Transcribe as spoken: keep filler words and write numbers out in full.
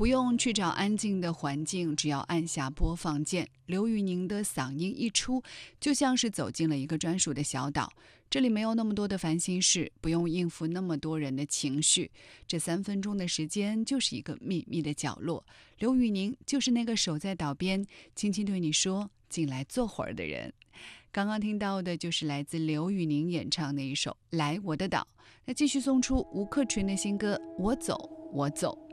不用去找安静的环境，只要按下播放键，刘宇宁的嗓音一出，就像是走进了一个专属的小岛。这里没有那么多的烦心事，不用应付那么多人的情绪，这三分钟的时间就是一个秘密的角落。刘宇宁就是那个守在岛边，轻轻对你说进来坐会儿的人。刚刚听到的就是来自刘宇宁演唱的一首《来我的岛》。那继续送出吴克群的新歌《我走我走》。